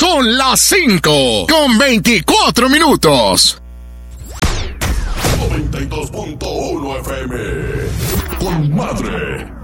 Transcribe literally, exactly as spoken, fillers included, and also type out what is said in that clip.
Son las cinco con veinticuatro minutos. noventa y dos punto uno F M. Con madre.